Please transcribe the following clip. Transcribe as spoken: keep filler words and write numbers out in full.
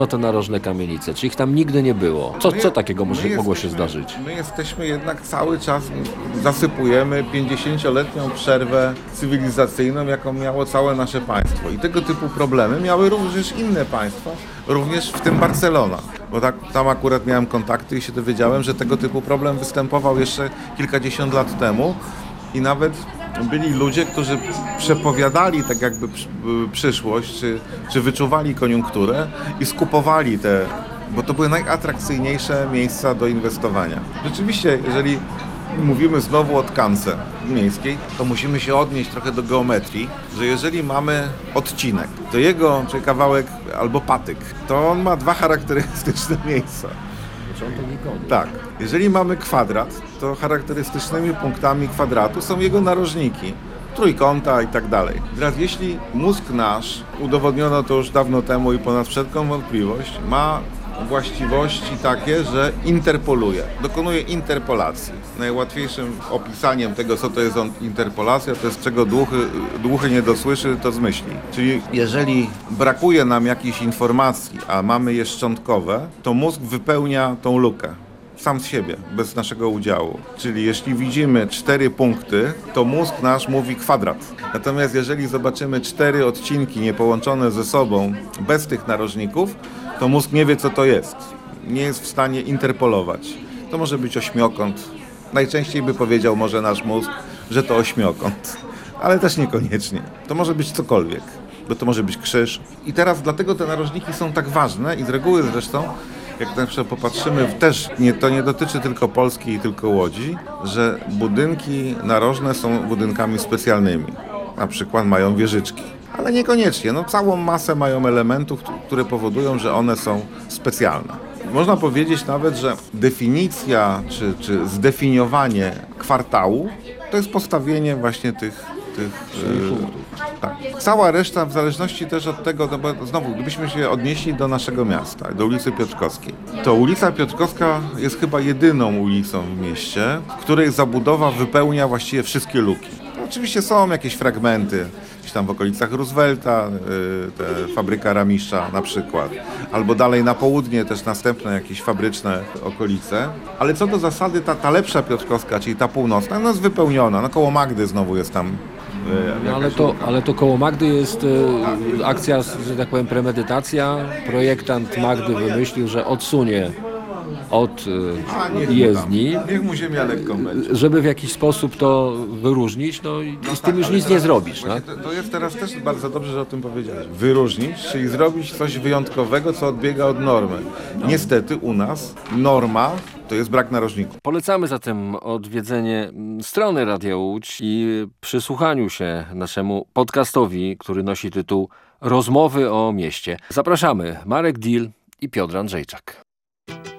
No te narożne kamienice, czy ich tam nigdy nie było? Co, My- co takiego może, my mogło się jesteśmy- zdarzyć? My jesteśmy jednak cały czas, zasypujemy pięćdziesięcioletnią przerwę cywilizacyjną, jaką miało całe nasze państwo. I tego typu problemy miały również inne państwa, również w tym Barcelona. Bo tak, tam akurat miałem kontakty i się dowiedziałem, że tego typu problem występował jeszcze kilkadziesiąt lat temu i nawet byli ludzie, którzy przepowiadali tak jakby przy- przyszłość, czy, czy wyczuwali koniunkturę i skupowali te, bo to były najatrakcyjniejsze miejsca do inwestowania. Rzeczywiście, jeżeli mówimy znowu o tkance miejskiej, to musimy się odnieść trochę do geometrii, że jeżeli mamy odcinek, to jego, czy kawałek albo patyk, to on ma dwa charakterystyczne miejsca. Początek i koniec. Tak. Jeżeli mamy kwadrat, to charakterystycznymi punktami kwadratu są jego narożniki, trójkąta i tak dalej. Teraz jeśli mózg nasz, udowodniono to już dawno temu i ponad wszelką wątpliwość, ma właściwości takie, że interpoluje, dokonuje interpolacji. Najłatwiejszym opisaniem tego, co to jest on- interpolacja, to jest czego dłuchy, dłuchy nie dosłyszy, to zmyśli. Czyli jeżeli brakuje nam jakiejś informacji, a mamy je szczątkowe, to mózg wypełnia tą lukę. Sam z siebie, bez naszego udziału. Czyli jeśli widzimy cztery punkty, to mózg nasz mówi kwadrat. Natomiast jeżeli zobaczymy cztery odcinki niepołączone ze sobą, bez tych narożników, to mózg nie wie, co to jest. Nie jest w stanie interpolować. To może być ośmiokąt. Najczęściej by powiedział może nasz mózg, że to ośmiokąt. Ale też niekoniecznie. To może być cokolwiek, bo to może być krzyż. I teraz dlatego te narożniki są tak ważne i z reguły zresztą, jak na przykład popatrzymy, w- też nie, to nie dotyczy tylko Polski i tylko Łodzi, że budynki narożne są budynkami specjalnymi. Na przykład mają wieżyczki. Ale niekoniecznie. No, całą masę mają elementów, t- które powodują, że one są specjalne. Można powiedzieć nawet, że definicja czy, czy zdefiniowanie kwartału to jest postawienie właśnie tych, tych e, tak. Cała reszta w zależności też od tego, no bo znowu, gdybyśmy się odnieśli do naszego miasta, do ulicy Piotrkowskiej, to ulica Piotrkowska jest chyba jedyną ulicą w mieście, w której zabudowa wypełnia właściwie wszystkie luki. Oczywiście są jakieś fragmenty, gdzieś tam w okolicach Roosevelta, y, te fabryka Ramisza na przykład, albo dalej na południe też następne jakieś fabryczne okolice. Ale co do zasady, ta, ta lepsza Piotrkowska, czyli ta północna, no jest wypełniona, no koło Magdy znowu jest tam. y, No, ale, jakaś to, luka. ale to koło Magdy jest e, akcja, że tak powiem, premedytacja. Projektant Magdy wymyślił, że odsunie od A, e, niech mu jezdni, tam, Niech mu ziemia lekko będzie. żeby w jakiś sposób to wyróżnić, no i z tym już Ale nic nie teraz- zrobisz. właśnie No? To, to jest teraz też bardzo dobrze, że o tym powiedziałeś. Wyróżnić, czyli zrobić coś wyjątkowego, co odbiega od normy. Niestety u nas norma to jest brak narożników. Polecamy zatem odwiedzenie mm, strony Radia Łódź i przysłuchaniu się naszemu podcastowi, który nosi tytuł Rozmowy o mieście. Zapraszamy, Marek Dil i Piotr Andrzejczak.